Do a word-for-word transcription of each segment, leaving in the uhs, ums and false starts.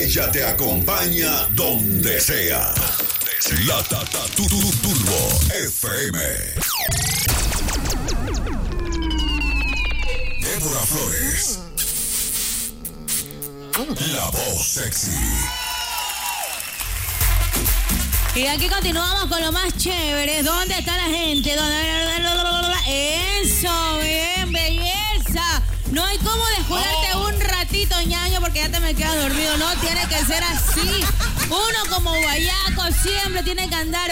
Ella te acompaña donde sea. La Tata Turbo F M. Débora Flores. La voz sexy. Y aquí continuamos con lo más chévere. ¿Dónde está la gente? Eso, bien, belleza. No hay cómo descuidarte oh. un ratito, ñaño, porque ya te me quedas dormido. No, tiene que ser así. Uno como guayaco siempre tiene que andar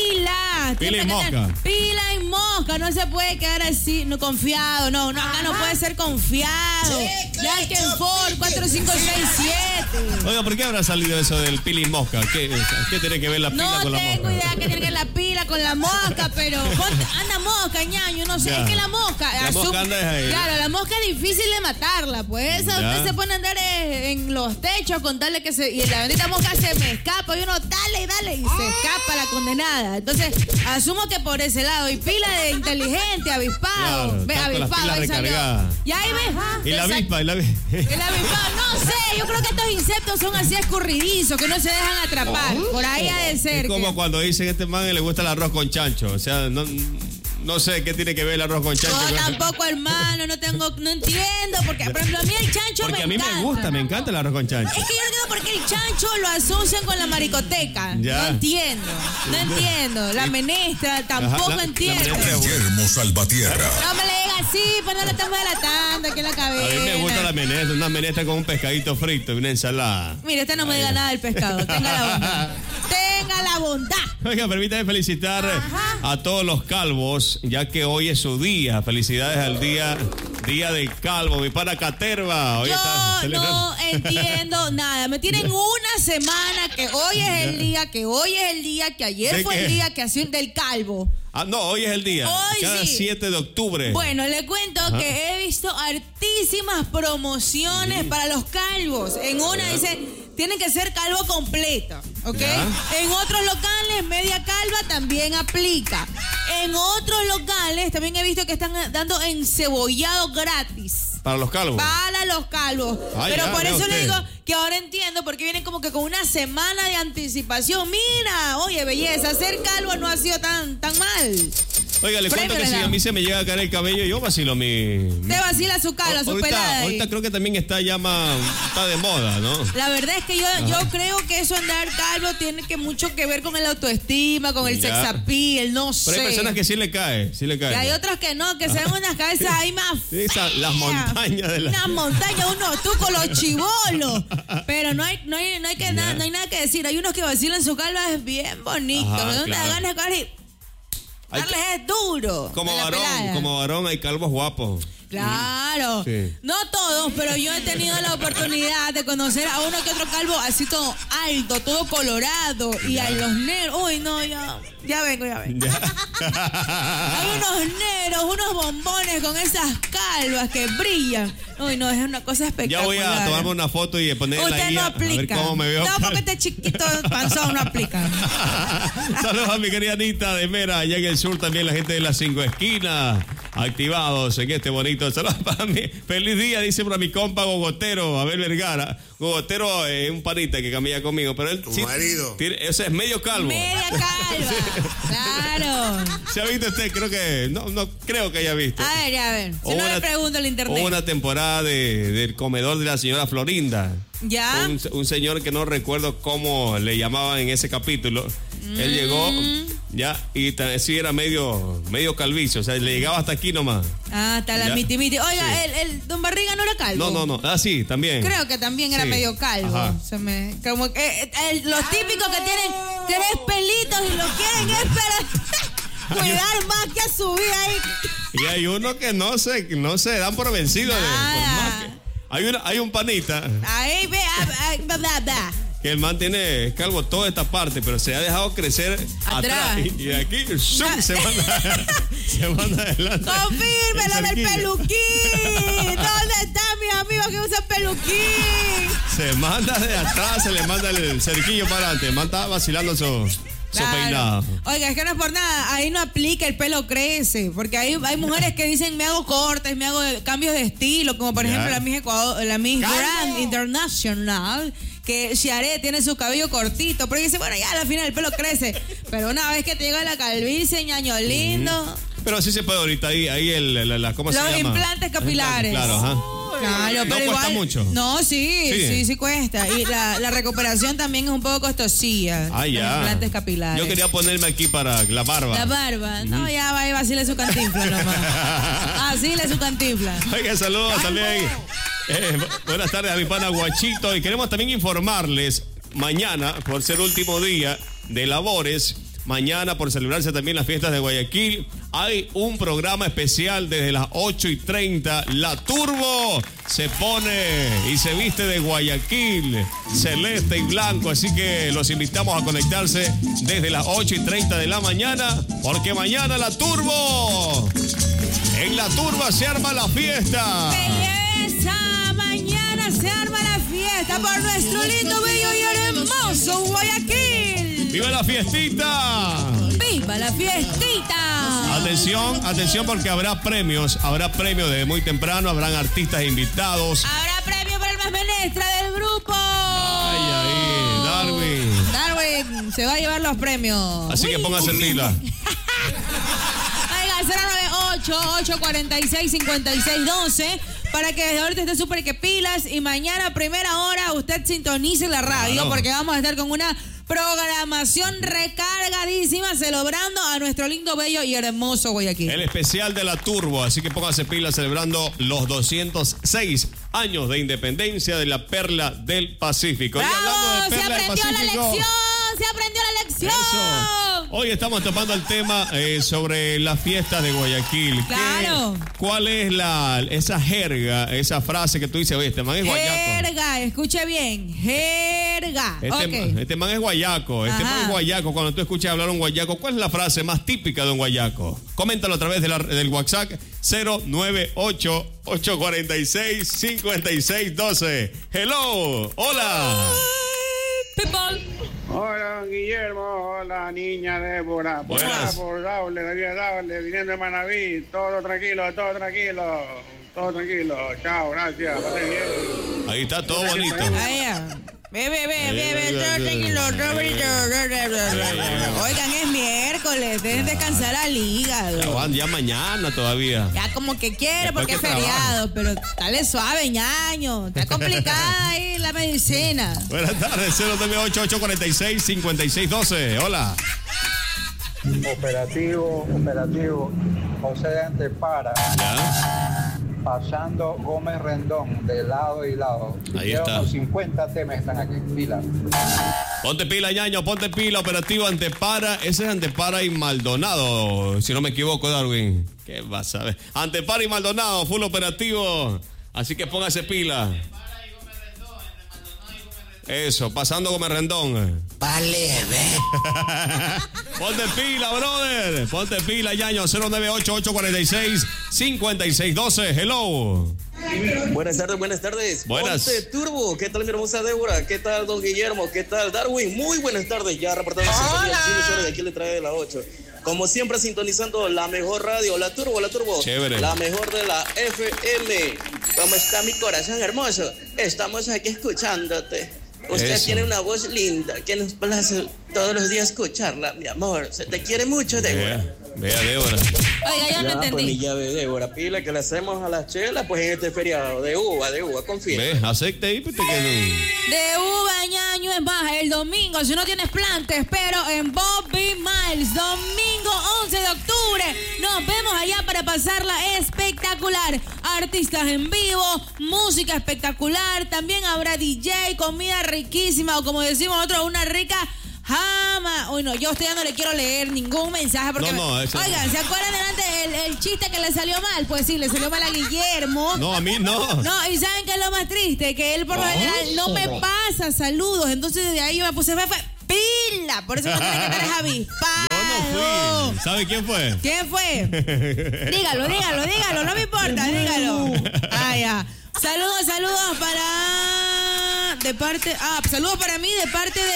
pila. Pila y mosca. Andar, pila y mosca. No se puede quedar así, no confiado. No, no, acá no puede ser confiado. Ya que en Ford cuatro cinco seis siete. Oiga, ¿por qué habrá salido eso del pila y mosca? ¿Qué, qué tiene que ver la pila no con la mosca? No tengo idea qué tiene que ver la pila con la mosca, pero anda mosca, ñaño, no sé. Ya. Es que la mosca... La asum- mosca anda ahí. Claro, la mosca es difícil de matarla, pues. Esa usted se pone a andar en los techos con darle que se... Y la bendita mosca se me escapa y uno dale y dale y se escapa la condenada. Entonces, asumo que por ese lado. Y pila de inteligente, avispado. Claro, Ve, avispado, ahí salió. Y ahí ves. Y la avispa, y la avispa. El avispado, no sé, yo creo que estos insectos son así escurridizos, que no se dejan atrapar. Por ahí ha de ser. Es como que... cuando dicen este man le gusta el arroz con chancho. O sea, no... No sé qué tiene que ver el arroz con chancho. Yo tampoco, hermano, no tengo, no entiendo. Porque, por ejemplo, a mí el chancho porque me encanta. Porque a mí me gusta, me encanta el arroz con chancho. Es que yo no entiendo por qué el chancho lo asocian con la maricoteca. Ya. No entiendo, no entiendo. La menestra, tampoco Ajá, la, entiendo. La Guillermo Salvatierra. No me le diga así, pues no le estamos delatando aquí en la cabeza. A mí me gusta la menestra, una menestra con un pescadito frito y una ensalada. Mire, usted no me diga nada del pescado, tenga la bondad. Tenga la bondad. Oiga, permítame felicitar Ajá. a todos los calvos, ya que hoy es su día. Felicidades al día, día del calvo, mi pana Caterva. Hoy Yo está no entiendo nada. Me tienen una semana que hoy es el día, que hoy es el día, que ayer fue qué? el día, que así del calvo. Ah, no, hoy es el día. Hoy Cada sí. siete de octubre. Bueno, le cuento Ajá. que he visto hartísimas promociones sí. para los calvos. En una ya. dice, tienen que ser calvo completo, ¿ok? Ya. En otros locales, media calva también aplica. En otros locales también he visto que están dando encebollado gratis. ¿Para los calvos? Para los calvos. Ah, Pero ya, por eso usted. le digo que ahora entiendo porque vienen como que con una semana de anticipación. Mira, oye, belleza, ser calvo no ha sido tan, tan mal. Oiga, le cuento que si a mí se me llega a caer el cabello, yo vacilo mi... Te vacila su cara, o, su ahorita, pelada. Ahorita creo que también está ya más... Está de moda, ¿no? La verdad es que yo, yo creo que eso andar calvo tiene que mucho que ver con el autoestima, con el ya. sex appeal, no sé. Pero hay personas que sí le cae, sí le cae. Y hay otras que no, que se dan unas cabezas ahí más feas. Esa, las montañas de la... Unas montañas, unos tucos, los chibolos. Pero no hay, no hay, no hay, que nada, no hay nada que decir. Hay unos que vacilan su calva, es bien bonito. Ajá, ¿dónde claro. da ganas de darles es duro? Como varón, como varón hay calvos guapos. Claro, sí. no todos, pero yo he tenido la oportunidad de conocer a uno que otro calvo así todo alto, todo colorado y a los negros. Uy, no, ya, ya vengo, ya vengo. Ya. Hay unos negros, unos bombones con esas calvas que brillan. Uy, no, es una cosa espectacular. Ya voy a tomarme una foto y ponerla Usted ahí no a, aplica. a ver cómo me veo. No, porque este chiquito panzón no aplica. Saludos a mi querida Anita de Mera, allá en el sur también la gente de las cinco esquinas, activados en este bonito. Saludos para mí. Feliz día, dice para mi compa Gogotero, Abel Vergara. Gogotero es un panita que camina conmigo, pero él... Tu sí, marido. Tiene, ese es medio calvo. Media calva, sí. Claro. ¿Se ha visto usted? Creo que... No, no creo que haya visto. A ver, a ver. Si o no una, le pregunto al internet. Hubo una temporada de, del comedor de la señora Florinda. ¿Ya? Un, un señor que no recuerdo cómo le llamaban en ese capítulo. Mm. Él llegó... Ya, y t- sí era medio, medio calvicio, o sea, le llegaba hasta aquí nomás. Ah, hasta la miti miti. Oiga, sí. el, el Don Barriga no era calvo. No, no, no. Ah, sí, también. Creo que también era sí. medio calvo. Ajá. Se me, como que eh, eh, los típicos que tienen tres pelitos y lo quieren esperar. Cuidar más que a su vida ahí. Y hay uno que no se, no se dan por vencido. De, por más que, hay, una, hay un panita. Ahí ve, bla, bla, bla. Que el man tiene calvo toda esta parte, pero se ha dejado crecer atrás. atrás y, y aquí ¡shum! se manda se manda adelante. Confirme lo del peluquín. ¿Dónde están mis amigos que usan peluquín? Se manda de atrás, se le manda el cerquillo para adelante. El man está vacilando su, Su peinado. Oiga, es que no es por nada, ahí no aplica el pelo crece, porque hay, hay mujeres que dicen me hago cortes, me hago cambios de estilo, como por yeah. ejemplo la Miss Ecuador, la Miss Grand International, que Xiaré tiene su cabello cortito, pero dice, bueno, ya al final el pelo crece, pero una vez que te llega la calvicie, ñaño lindo. Mm-hmm. Pero sí se puede ahorita, ahí, ahí el, la, la, ¿cómo Los se llama? Los implantes capilares. Claro, ajá. Claro, no pero cuesta igual, mucho. No, sí, sí, sí, sí cuesta. Y la, la recuperación también es un poco costosilla. Ah, ya. Los implantes capilares. Yo quería ponerme aquí para la barba. La barba. No, ya va y vacile su cantinfla nomás. Vacile su cantinfla. Oiga, saludos Ay, también. Eh, buenas tardes a mi pana Guachito. Y queremos también informarles, mañana, por ser último día de labores, mañana, por celebrarse también las fiestas de Guayaquil, hay un programa especial desde las ocho y treinta. La Turbo se pone y se viste de Guayaquil, celeste y blanco. Así que los invitamos a conectarse desde las ocho y treinta de la mañana, porque mañana la Turbo. En la Turbo se arma la fiesta. ¡Belleza! Mañana se arma la fiesta por nuestro lindo, bello y hermoso Guayaquil. ¡Viva la fiestita! ¡Viva la fiestita! Atención, atención porque habrá premios, habrá premios desde muy temprano, habrán artistas invitados. Habrá premio para el más menestra del grupo. Ay, ay, Darwin. Darwin se va a llevar los premios. Así que póngase en pila. Oiga, cero nueve ocho, ocho cuatro seis, cinco seis uno dos para que desde ahorita esté súper que pilas y mañana a primera hora usted sintonice la radio claro. porque vamos a estar con una programación recargadísima celebrando a nuestro lindo, bello y hermoso Guayaquil. El especial de la Turbo, así que póngase pila celebrando los doscientos seis años de independencia de la Perla del Pacífico. ¡Bravo! Y hablando de Perla se aprendió del Pacífico, la lección, se aprendió la lección. Eso. Hoy estamos topando el tema eh, sobre las fiestas de Guayaquil. Claro. ¿Qué, ¿Cuál es la esa jerga, esa frase que tú dices, oye, este man es guayaco? Jerga, escuche bien, jerga. Este, okay. este man es guayaco, este Ajá. man es guayaco. Cuando tú escuchas hablar un guayaco, ¿cuál es la frase más típica de un guayaco? Coméntalo a través de la, del WhatsApp cero nueve ocho, ocho cuatro seis, cinco seis uno dos. Hello, hola. People. Hola, Guillermo. Hola, niña Débora. Buenas. Por Dable, David Dable, viniendo de Manaví. Todo tranquilo, todo tranquilo. Todo tranquilo. Chao, gracias. Ahí está todo bonito. Allá. Bebe, bebe, bebe, todo tranquilo. Oigan, es miércoles. Deben descansar al hígado. Ya mañana todavía. Ya como que quiere porque es feriado, pero dale suave, ñaño. Está complicada ahí la medicina. Buenas tardes, cero nueve ocho, ocho cuatro seis, cinco seis uno dos. Hola. Operativo, operativo. José de Antepara. Ya. Pasando Gómez Rendón, de lado y lado. Ahí Llevo está. Unos cincuenta temas están aquí, pila. Ponte pila, ñaño, ponte pila, operativo Antepara. Ese es Antepara y Maldonado, si no me equivoco, Darwin. ¿Qué vas a ver? Antepara y Maldonado, full operativo. Así que póngase pila. Eso, pasando Gómez Rendón. Vale, ve. Ponte pila, brother. Ponte pila, ñaño. cero nueve ocho, ocho cuatro seis, cinco seis uno dos. Hello. Buenas tardes, buenas tardes. Buenas. Ponte Turbo. ¿Qué tal mi hermosa Débora? ¿Qué tal don Guillermo? ¿Qué tal Darwin? Muy buenas tardes. Ya reportando de aquí le trae de la ocho. Como siempre sintonizando la mejor radio, la Turbo, la Turbo. Chévere. La mejor de la F M. ¿Cómo está mi corazón hermoso? Estamos aquí escuchándote. Usted Eso. Tiene una voz linda que nos place todos los días escucharla, mi amor. Se te quiere mucho, Débora. Vea, vea, Débora. Oiga, yo no Ya, pues entendí. mi llave, Débora, pila que le hacemos a las chelas, pues en este feriado de uva, de uva, confía. Ve, acepte ahí, pues te quedo. De uva, ñaño, es más, el domingo, si no tienes plan, te espero en Bobby Miles. Domingo once de octubre. Nos vemos allá para pasarla espectacular. Artistas en vivo, música espectacular. También habrá D J, comida riquísima, o como decimos nosotros, una rica jama. Uy, no, yo a usted ya no le quiero leer ningún mensaje porque... No, no, me... eso Oigan, ¿se acuerdan delante el, el chiste que le salió mal? Pues sí, le salió mal a Guillermo. No, a mí no. No, y ¿saben qué es lo más triste? Que él por lo general no me pasa saludos. Entonces desde ahí yo me puse, fue, fue pila. Por eso no tiene que estar es avispado. Yo no fui. ¿Sabe quién fue? ¿Quién fue? Dígalo, dígalo, dígalo. No me importa, dígalo. Ah, ya. Saludos, saludos para... De parte... Ah, saludos para mí de parte de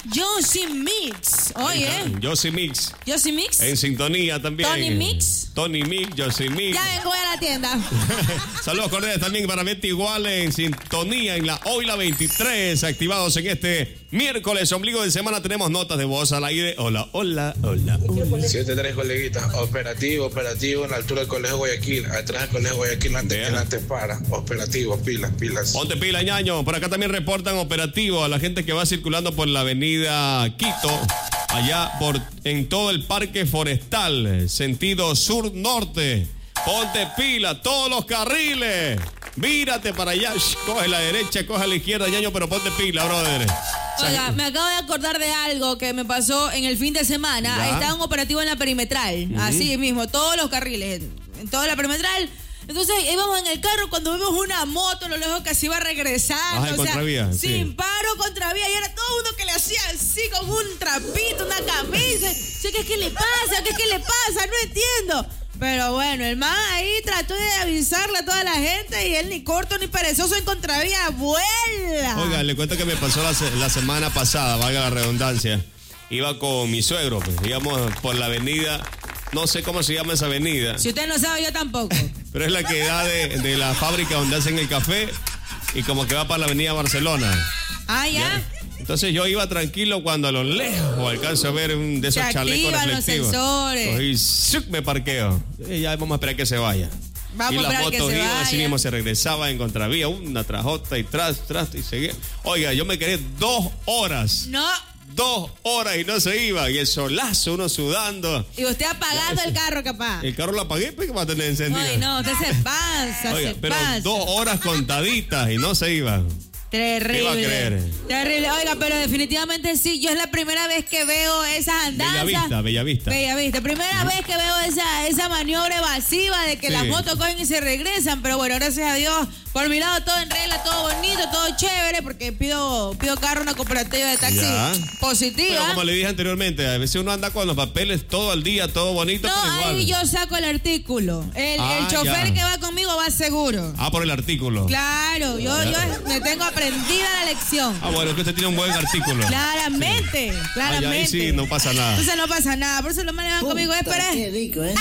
Josie Mix. Oye. Josie Mix. Josie Mix. En sintonía también. Tony Mix. Tony Mix, Josie Mix. Ya vengo a la tienda. Saludos cordiales también para Betty Igual en sintonía en la Hoy la veintitrés, activados en este miércoles, ombligo de semana. Tenemos notas de voz al aire. Hola, hola, hola. siete tres, coleguitas. Operativo, operativo en la altura del Colegio Guayaquil. Atrás del Colegio Guayaquil, antes, en la antepara. Operativo, pilas, pilas. Ponte pila, ñaño. Por acá también reportan operativo a la gente que va circulando por la avenida Quito, allá por en todo el parque forestal, sentido sur-norte. Ponte pila, todos los carriles. Mírate para allá. Coge a la derecha, coge a la izquierda, ñaño, pero ponte pila, brother. Oiga, me acabo de acordar de algo que me pasó en el fin de semana. ¿Ya? Estaba un operativo en la perimetral. Uh-huh. Así mismo, todos los carriles. En toda la perimetral. Entonces íbamos en el carro cuando vimos una moto a lo lejos que se iba regresando. Ajá, o sea, contravía, sin sí. paro, contravía. Y era todo uno que le hacía así con un trapito, una camisa. Sí, ¿qué, ¿Qué le pasa? ¿Qué, ¿Qué le pasa? No entiendo. Pero bueno, el man ahí trató de avisarle a toda la gente y él ni corto ni perezoso en contravía, vuela. Oiga, le cuento que me pasó la, la semana pasada, valga la redundancia. Iba con mi suegro, pues, íbamos por la avenida, no sé cómo se llama esa avenida. Si usted no sabe, yo tampoco. Pero es la que da de, de la fábrica donde hacen el café y como que va para la avenida Barcelona. Ah, ¿ya? ¿Ya? Entonces yo iba tranquilo cuando a lo lejos alcanzo a ver un de esos se chalecos reflectivos. Los sensores. Y me parqueo. Y ya vamos a esperar que se vaya. Vamos y las motos iban vaya. así mismo, se regresaba en contravía, una tras otra y tras, tras y seguía. Oiga, yo me quedé dos horas. No. Dos horas y no se iba. Y el solazo, uno sudando. Y usted apagando el carro, capaz. El carro lo apagué, pues que va a tener encendido. Ay, no, usted se pasa, Oiga, se pero pasa. dos horas contaditas y no se iba. Terrible. ¿Qué va a creer? Terrible. Oiga, pero definitivamente sí, yo es la primera vez que veo esas andanzas. Bellavista, Bellavista. Bellavista. Primera uh-huh. vez que veo esa, esa maniobra evasiva de que sí. las motos cogen y se regresan. Pero bueno, gracias a Dios, por mi lado todo en regla, todo bonito, todo chévere, porque pido, pido carro una cooperativa de taxi ya. positiva. Pero como le dije anteriormente, a veces uno anda con los papeles todo el día, todo bonito, no, pero igual. Ahí yo saco el artículo. El, ah, el chofer ya. que va conmigo va seguro. Ah, por el artículo. Claro, yo, yo me tengo aprendida la lección. Ah, bueno, que usted tiene un buen artículo. Claramente, sí. claramente. Ahí sí, no pasa nada. Entonces no pasa nada, por eso lo manejan Puta, conmigo, espera. Qué rico, ¿eh?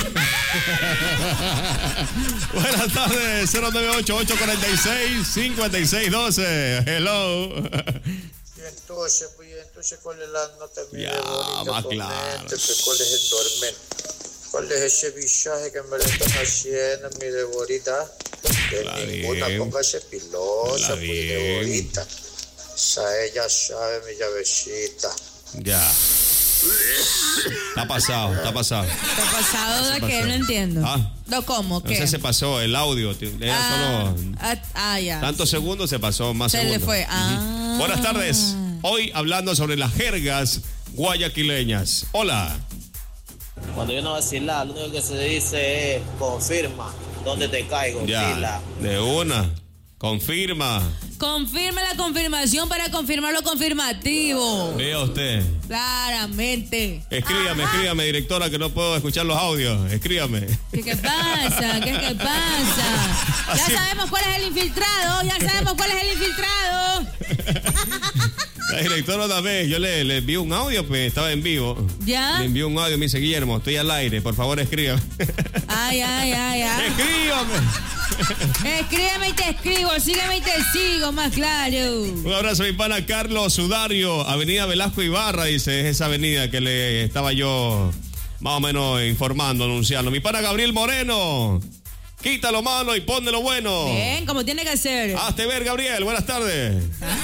Buenas tardes, cero nueve ocho, ocho cuatro seis, cinco seis uno dos. Hello. Y entonces, pues, entonces, ¿cuál es la nota mía? Ya, más claro. ¿Cuál es el tormento? ¿Cuál es ese visaje que me lo están haciendo, mi Deborita? Que Hola, ninguna bien. póngase pilosa, Hola, mi bien. Deborita. Esa ella sabe, mi llavecita. Ya. Está pasado, está pasado. ¿Está pasado de pasó. qué? No entiendo. Ah. ¿No cómo? ¿Qué? No sé, se pasó el audio. Era ah, solo ah, ah, ya. tantos segundos, se pasó más se segundos. le fue. Ah. Uh-huh. Buenas tardes. Hoy hablando sobre las jergas guayaquileñas. Hola. Cuando yo no vacilar, lo único que se dice es confirma dónde te caigo. Ya, fila. de una. Confirma. Confirma la confirmación para confirmar lo confirmativo. Vea usted. Claramente. Escríbame, Ajá. escríbame, directora, que no puedo escuchar los audios. Escríbame. ¿Qué, qué pasa? ¿Qué, qué pasa? Así. Ya sabemos cuál es el infiltrado. Ya sabemos cuál es el infiltrado. La directora una vez, yo le, le envié un audio, pues estaba en vivo. ¿Ya? Le envié un audio, me dice, Guillermo, estoy al aire, por favor escríbame. Ay, ay, ay, ay. Escríbame. Escríbeme y te escribo, sígueme y te sigo, más claro. Un abrazo a mi pana Carlos Sudario, Avenida Velasco Ibarra, dice, es esa avenida que le estaba yo más o menos informando, anunciando. Mi pana Gabriel Moreno, quita lo malo y ponle lo bueno. Bien, como tiene que ser. Hazte ver, Gabriel, buenas tardes.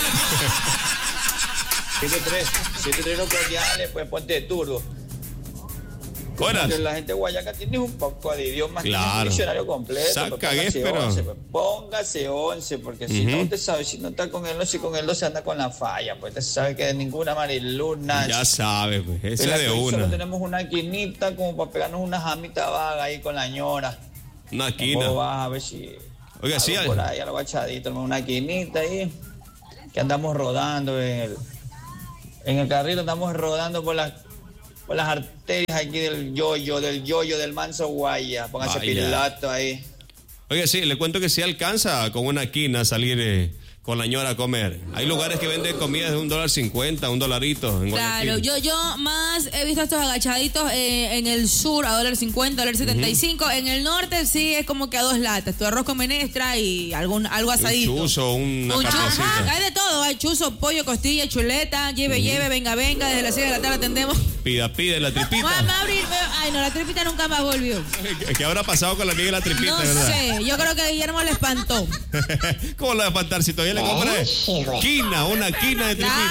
siete tres, siete tres no cordiales, pues ponte turbo. Buenas. Porque la gente de Guayaca tiene un poco de idiomas, claro. Tiene un diccionario completo. Saca pues, póngase pero... once, pues, póngase once, porque si uh-huh. no, usted sabe, si no está con el once y con el doce anda con la falla, pues usted sabe que de ninguna mariluna. Ya sabe, pues, esa de una. Solo tenemos una quinita como para pegarnos una jamita vaga ahí con la ñora. Una quina. Vas a ver si... Oiga, sí. Por ahí a lo guachadito, una quinita ahí, que andamos rodando en el... En el carril andamos rodando por las por las arterias aquí del yoyo, del yoyo, del manso guaya. Póngase pilato ahí. Oiga, sí, le cuento que sí alcanza con una quina a salir eh, con la ñora a comer. Hay lugares que venden comidas de un dólar cincuenta, un dolarito. En claro, yo, yo más he visto estos agachaditos eh, en el sur a dólar cincuenta, dólar setenta y cinco. Uh-huh. En el norte sí es como que a dos latas. Tu arroz con menestra y algún, algo asadito. Un chuzo, una un chuzo. Hay de todo. Hay chuzo, pollo, costilla, chuleta. Lleve, uh-huh. lleve, venga, venga. Desde las seis de la tarde atendemos. Pida, pide la tripita. Vamos a abrir. Ay, no, la tripita nunca más volvió. ¿Qué habrá pasado con la amiga de la tripita, no verdad? sé. Yo creo que Guillermo le espantó. ¿Cómo lo va a espantar si todavía le compré? Quina, una quina de tripita.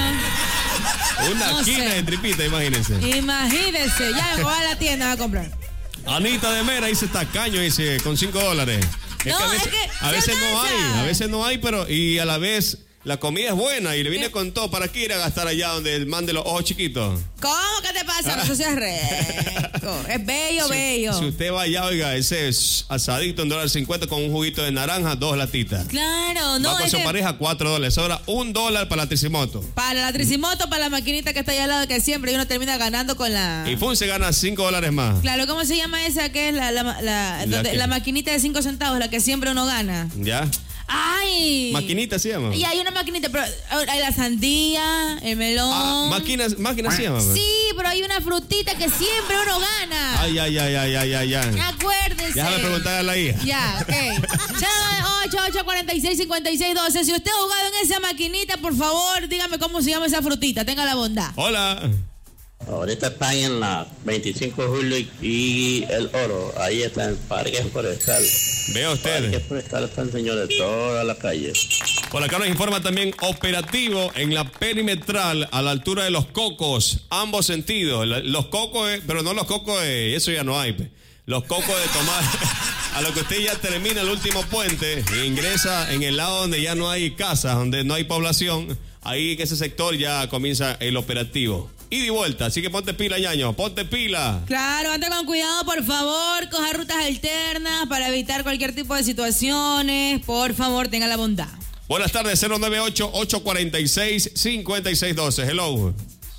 Claro. Una no quina sé. de tripita, imagínense. Imagínense, ya voy a la tienda a comprar. Anita de Mera dice tacaño, dice, con cinco dólares. Es no, que a veces, es que a veces no hay, a veces no hay, pero y a la vez la comida es buena y le viene con todo. ¿Para qué ir a gastar allá donde el man de los ojos chiquitos? ¿Cómo que te pasa? Ah. Eso sí es rico. Es bello, si, bello. Si usted va allá, oiga, ese es asadito en dólar cincuenta con un juguito de naranja, dos latitas. Claro, no. Va con su que... pareja, cuatro dólares. Sobra un dólar para la tricimoto. Para la tricimoto, para la maquinita que está allá al lado, que siempre uno termina ganando con la... Y Fun se gana cinco dólares más. Claro, ¿cómo se llama esa que es la, la, la, la, donde, la maquinita de cinco centavos, la que siempre uno gana? Ya. ¡Ay! Maquinita se llama. Y hay una maquinita, pero hay la sandía, el melón. Ah, máquinas, máquinas se llama. Sí, pero hay una frutita que siempre uno gana. Ay, ay, ay, ay, ay, ay, ay. Acuérdese. Déjame preguntarle a la hija. Ya, ok. ocho ocho cuatro seis cinco seis uno dos. Si usted ha jugado en esa maquinita, por favor, dígame cómo se llama esa frutita. Tenga la bondad. Hola. Ahorita están en la veinticinco de julio y el oro. Ahí está el Parque Forestal. Vea usted. Parque Forestal está el señor de toda la calle. Por acá nos informa también operativo en la perimetral a la altura de Los Cocos. Ambos sentidos. Los cocos, pero no los cocos, eso ya no hay. Los cocos de tomar. A lo que usted ya termina el último puente e ingresa en el lado donde ya no hay casas, donde no hay población. Ahí en ese sector ya comienza el operativo. Ida y vuelta, así que ponte pila, ñaño, ponte pila. Claro, ande con cuidado, por favor, coja rutas alternas para evitar cualquier tipo de situaciones. Por favor, tenga la bondad. Buenas tardes, cero nueve ocho, ocho cuatro seis, cinco seis uno dos. Hello.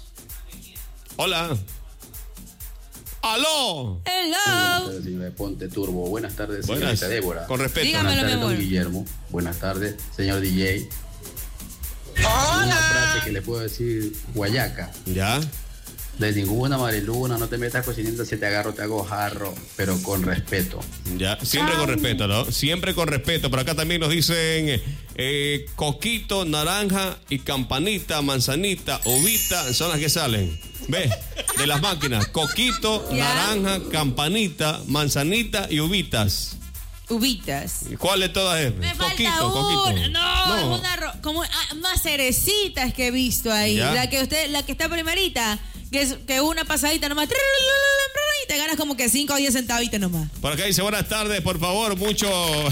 Hola. ¡Aló! ¡Hello! Buenas tardes, Ponte Turbo. Buenas tardes, Buenas. señorita Débora. Con respeto. Dígamelo, Buenas tardes, mi amor. don Guillermo. Buenas tardes, señor D J. ¡Hola! Una frase que le puedo decir, guayaca. ¿Ya? De ninguna mariluna, no te metas cocinando, si te agarro, te hago jarro, pero con respeto. Ya, siempre con respeto, ¿no? Siempre con respeto. Por acá también nos dicen eh, coquito, naranja y campanita, manzanita, uvita, son las que salen. ¿Ves? De las máquinas. Coquito, ¿Ya? naranja, campanita, manzanita y uvitas. Uvitas. ¿Cuál de todas es? Me coquito, falta coquito. una. No, No. es una ro- como ah, más cerecitas que he visto ahí. ¿Ya? La que usted, la que está primerita, que es que una pasadita nomás. Y te ganas como que cinco o diez centavitos nomás. Por acá dice, buenas tardes, por favor, mucho.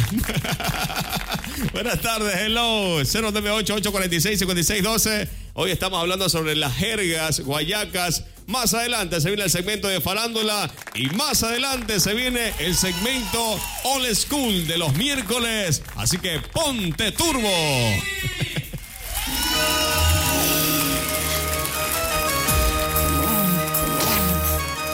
Buenas tardes, hello. cero nueve ocho, ocho cuatro seis, cinco seis uno dos. Hoy estamos hablando sobre las jergas guayacas. Más adelante se viene el segmento de farándula. Y más adelante se viene el segmento Old School de los miércoles. Así que ponte turbo.